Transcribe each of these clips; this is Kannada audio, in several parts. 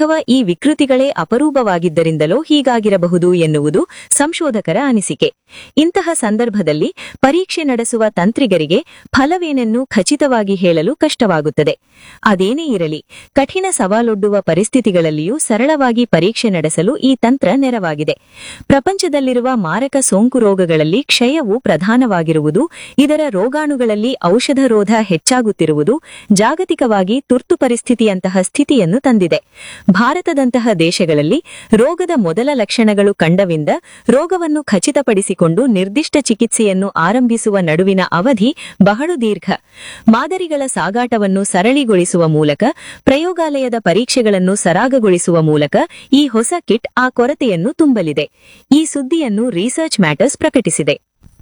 ಅಥವಾ ಈ ವಿಕೃತಿಗಳೇ ಅಪರೂಪವಾಗಿದ್ದರಿಂದಲೋ ಹೀಗಾಗಿರಬಹುದು ಎನ್ನುವುದು ಸಂಶೋಧಕರ ಅನಿಸಿಕೆ. ಇಂತಹ ಸಂದರ್ಭದಲ್ಲಿ ಪರೀಕ್ಷೆ ನಡೆಸುವ ತಂತ್ರಿಗರಿಗೆ ಫಲವೇನೆನ್ನು ಖಚಿತವಾಗಿ ಹೇಳಲು ಕಷ್ಟವಾಗುತ್ತದೆ. ಅದೇನೇ ಇರಲಿ, ಕಠಿಣ ಸವಾಲೊಡ್ಡುವ ಪರಿಸ್ಥಿತಿಗಳಲ್ಲಿಯೂ ಸರಳವಾಗಿ ಪರೀಕ್ಷೆ ನಡೆಸಲು ಈ ತಂತ್ರ ನೆರವಾಗಿದೆ. ಪ್ರಪಂಚದಲ್ಲಿರುವ ಮಾರಕ ಸೋಂಕು ರೋಗಗಳಲ್ಲಿ ಕ್ಷಯವು ಪ್ರಧಾನವಾಗಿರುವುದು, ಇದರ ರೋಗಾಣುಗಳಲ್ಲಿ ಔಷಧರೋಧ ಹೆಚ್ಚಾಗುತ್ತಿರುವುದು ಜಾಗತಿಕವಾಗಿ ತುರ್ತು ಪರಿಸ್ಥಿತಿಯಂತಹ ಸ್ಥಿತಿಯನ್ನು ತಂದಿದೆ. ಭಾರತದಂತಹ ದೇಶಗಳಲ್ಲಿ ರೋಗದ ಮೊದಲ ಲಕ್ಷಣಗಳು ಕಂಡವಿಂದ ರೋಗವನ್ನು ಖಚಿತಪಡಿಸಿಕೊಂಡು ನಿರ್ದಿಷ್ಟ ಚಿಕಿತ್ಸೆಯನ್ನು ಆರಂಭಿಸುವ ನಡುವಿನ ಅವಧಿ ಬಹಳ ದೀರ್ಘ. ಮಾದರಿಗಳ ಸಾಗಾಟವನ್ನು ಸರಳಿಗೊಳಿಸುವ ಮೂಲಕ, ಪ್ರಯೋಗಾಲಯದ ಪರೀಕ್ಷೆಗಳನ್ನು ಸರಾಗಗೊಳಿಸುವ ಮೂಲಕ ಈ ಹೊಸ ಕಿಟ್ ಆ ಕೊರತೆಯನ್ನು ತುಂಬಲಿದೆ. ಈ ಸುದ್ದಿಯನ್ನು ರಿಸರ್ಚ್ ಮ್ಯಾಟರ್ಸ್ ಪ್ರಕಟಿಸಿದೆ.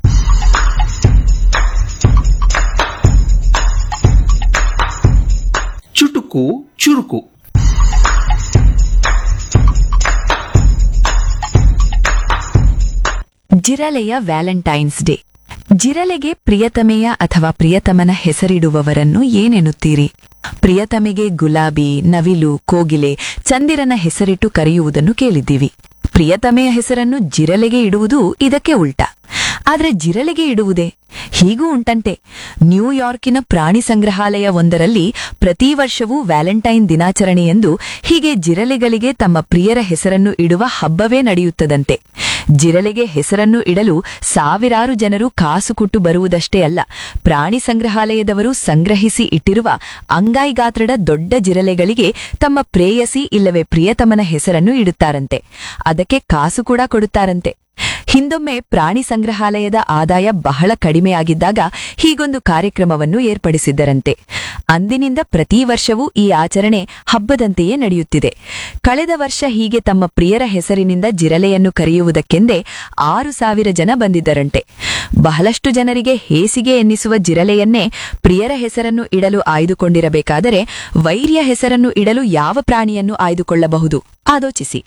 ಚುಟುಕು ಚುರುಕು. ಜಿರಲೆಯ ವ್ಯಾಲೆಂಟೈನ್ಸ್ ಡೇ. ಜಿರಲೆಗೆ ಪ್ರಿಯತಮೆಯ ಅಥವಾ ಪ್ರಿಯತಮನ ಹೆಸರಿಡುವವರನ್ನು ಏನೆನ್ನುತ್ತೀರಿ? ಪ್ರಿಯತಮೆಗೆ ಗುಲಾಬಿ, ನವಿಲು, ಕೋಗಿಲೆ, ಚಂದಿರನ ಹೆಸರಿಟ್ಟು ಕರೆಯುವುದನ್ನು ಕೇಳಿದ್ದೀವಿ. ಪ್ರಿಯತಮೆಯ ಹೆಸರನ್ನು ಜಿರಲೆಗೆ ಇಡುವುದು ಇದಕ್ಕೆ ಉಲ್ಟಾ. ಆದ್ರೆ ಜಿರಲೆಗೆ ಇಡುವುದೇ? ಹೀಗೂ ಉಂಟಂತೆ. ನ್ಯೂಯಾರ್ಕಿನ ಪ್ರಾಣಿ ಸಂಗ್ರಹಾಲಯ ಒಂದರಲ್ಲಿ ಪ್ರತಿ ವರ್ಷವೂ ವ್ಯಾಲೆಂಟೈನ್ ದಿನಾಚರಣೆಯೆಂದು ಹೀಗೆ ಜಿರಲೆಗಳಿಗೆ ತಮ್ಮ ಪ್ರಿಯರ ಹೆಸರನ್ನು ಇಡುವ ಹಬ್ಬವೇ ನಡೆಯುತ್ತದಂತೆ. ಜಿರಲೆಗೆ ಹೆಸರನ್ನು ಇಡಲು ಸಾವಿರಾರು ಜನರು ಕಾಸು ಕೊಟ್ಟು ಬರುವುದಷ್ಟೇ ಅಲ್ಲ, ಪ್ರಾಣಿ ಸಂಗ್ರಹಾಲಯದವರು ಸಂಗ್ರಹಿಸಿ ಇಟ್ಟಿರುವ ಅಂಗೈ ಗಾತ್ರದ ದೊಡ್ಡ ಜಿರಲೆಗಳಿಗೆ ತಮ್ಮ ಪ್ರೇಯಸಿ ಇಲ್ಲವೇ ಪ್ರಿಯತಮನ ಹೆಸರನ್ನು ಇಡುತ್ತಾರಂತೆ. ಅದಕ್ಕೆ ಕಾಸು ಕೂಡ ಕೊಡುತ್ತಾರಂತೆ. ಹಿಂದೊಮ್ಮೆ ಪ್ರಾಣಿ ಸಂಗ್ರಹಾಲಯದ ಆದಾಯ ಬಹಳ ಕಡಿಮೆಯಾಗಿದ್ದಾಗ ಹೀಗೊಂದು ಕಾರ್ಯಕ್ರಮವನ್ನು ಏರ್ಪಡಿಸಿದ್ದರಂತೆ. ಅಂದಿನಿಂದ ಪ್ರತಿ ವರ್ಷವೂ ಈ ಆಚರಣೆ ಹಬ್ಬದಂತೆಯೇ ನಡೆಯುತ್ತಿದೆ. ಕಳೆದ ವರ್ಷ ಹೀಗೆ ತಮ್ಮ ಪ್ರಿಯರ ಹೆಸರಿನಿಂದ ಜಿರಲೆಯನ್ನು ಕರೆಯುವುದಕ್ಕೆಂದೇ 6,000 ಜನ ಬಂದಿದ್ದರಂತೆ. ಬಹಳಷ್ಟು ಜನರಿಗೆ ಹೇಸಿಗೆ ಎನ್ನಿಸುವ ಜಿರಲೆಯನ್ನೇ ಪ್ರಿಯರ ಹೆಸರನ್ನು ಇಡಲು ಆಯ್ದುಕೊಂಡಿರಬೇಕಾದರೆ ವೈರ್ಯ ಹೆಸರನ್ನು ಇಡಲು ಯಾವ ಪ್ರಾಣಿಯನ್ನು ಆಯ್ದುಕೊಳ್ಳಬಹುದು? ಆಲೋಚಿಸಿ.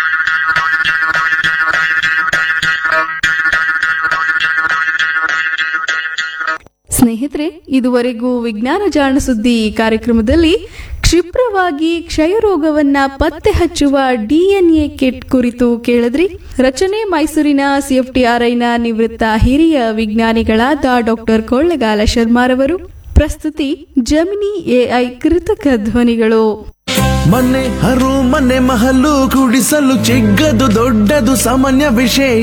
ಸ್ನೇಹಿತರೆ, ಇದುವರೆಗೂ ವಿಜ್ಞಾನ ಜಾಣ ಸುದ್ದಿ ಕಾರ್ಯಕ್ರಮದಲ್ಲಿ ಕ್ಷಿಪ್ರವಾಗಿ ಕ್ಷಯರೋಗವನ್ನ ಪತ್ತೆ ಹಚ್ಚುವ ಡಿಎನ್ಎ ಕಿಟ್ ಕುರಿತು ಕೇಳಿದ್ರಿ. ರಚನೆ ಮೈಸೂರಿನ ಸಿಎಫ್ಟಿಆರ್ಐನ ನಿವೃತ್ತ ಹಿರಿಯ ವಿಜ್ಞಾನಿಗಳಾದ ಡಾಕ್ಟರ್ ಕೊಳ್ಳೆಗಾಲ ಶರ್ಮಾರವರು. ಪ್ರಸ್ತುತಿ ಜಮಿನಿ ಎಐ ಕೃತಕ ಧ್ವನಿಗಳು. ಮನೆ ಹರು ಮನೆ ಮಹಲು ಕುಡಿಸಲು ಚಿಕ್ಕದು ದೊಡ್ಡದು ಸಾಮಾನ್ಯ ವಿಶೇಷ